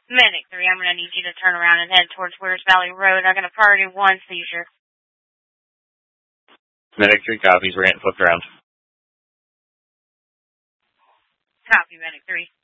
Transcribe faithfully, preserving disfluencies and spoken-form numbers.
Medic three, I'm going to need you to turn around and head towards Weir's Valley Road. I'm going to priority one seizure. Medic three copies. We're getting flipped around. Copy, Medic three.